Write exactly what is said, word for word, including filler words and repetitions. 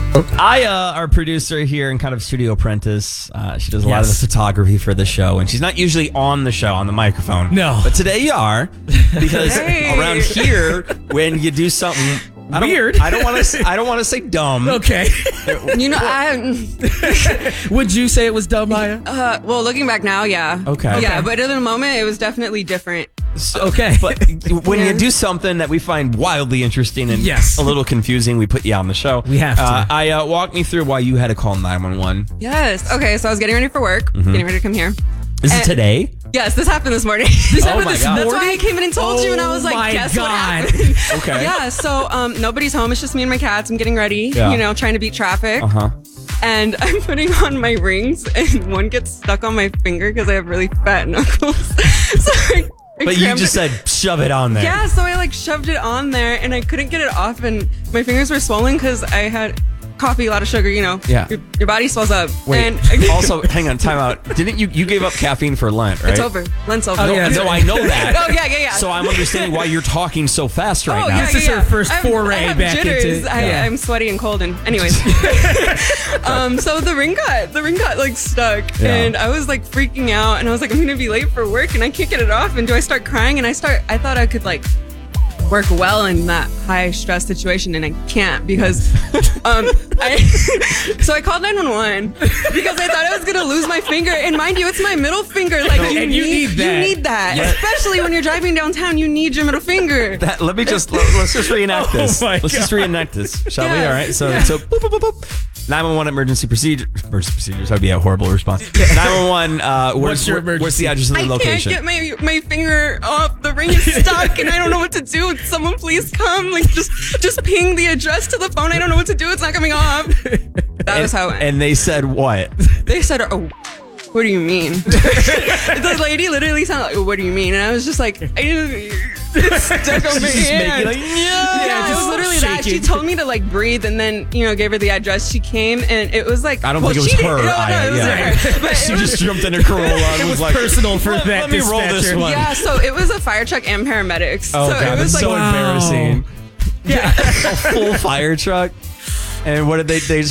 I, uh, our producer here and kind of studio apprentice, uh, she does a lot of the Yes. photography for the show, and she's not usually on the show on the microphone. No. But today you are, because Hey. around here, when you do something I don't, Weird. I don't want to. I don't want to say dumb. Okay. You know, I Would you say it was dumb, Maya? uh, well, looking back now, yeah. Okay. Yeah, but in the moment, it was definitely different. Okay. But when Yeah. you do something that we find wildly interesting and Yes. a little confusing, we put you on the show. We have to. Uh, I uh, walk me through why you had to call nine one one. Yes. Okay, so I was getting ready for work, getting ready to come here. Is it And- today? Yes, this happened this morning. This Oh happened my this God. That's why I morning? came in and told you, and I Oh was like, my guess what God. happened? Okay. Yeah, so um, nobody's home. It's just me and my cats. I'm getting ready, Yeah. you know, trying to beat traffic. Uh huh. And I'm putting on my rings, and one gets stuck on my finger because I have really fat knuckles. so I, I But you crammed just it. said shove it on there. Yeah, so I like shoved it on there, and I couldn't get it off, and my fingers were swollen because I had coffee, a lot of sugar, you know. Yeah. Your, your body swells up. Wait. And also, hang on. Time out. Didn't you? You gave up caffeine for Lent, right? it's over. Lent's over. Oh, yeah, No, I know that. Oh, yeah, yeah, yeah. So I'm understanding why you're talking so fast right Oh, now. yeah, This is yeah, her yeah. first I have- foray I have back jitters. into- I, yeah. I'm sweaty and cold, and anyways. um, so the ring got the ring got like stuck, Yeah. and I was like freaking out, and I was like, I'm gonna be late for work, and I can't get it off. And do I start crying? And I start. I thought I could like work well in that high stress situation, and I can't because um I so I called nine one one because I thought I was gonna lose my finger, and mind you, it's my middle finger. Like you, and need, you need that. you need that, Yeah. especially when you're driving downtown. You need your middle finger. That, let me just let, us just reenact Oh this. my Let's just God. reenact this, shall we? Yeah. All right. So Yeah. so boop, boop, boop, boop. nine one one emergency procedure. Emergency procedures. That would be a horrible response. nine one one. Uh, where's, What's your where- where's the emergency? address of the I location? can't get my my finger off. The ring is stuck, and I don't know what to do. Someone please come. Like just just ping the address to the phone. I don't know what to do. It's not coming off. That and, was how it went. and they said what? They said, "Oh, what do you mean?" The lady literally sounded like, "What do you mean?" And I was just like, "I it's stuck on my Just hand." making like, yeah. Yeah, it was just literally that. She shaking. told me to like breathe, and then you know gave her the address. She came, and it was like I don't well, think it was she didn't- her. No, no, Aya, it was yeah. her. But She it was, just jumped in her Corolla and It was was like, personal for let, that let me roll this dispatcher. one. yeah, so it was a fire truck and paramedics. Oh so god, it that's was like so Wow. embarrassing. yeah. A full fire truck. And what did they? They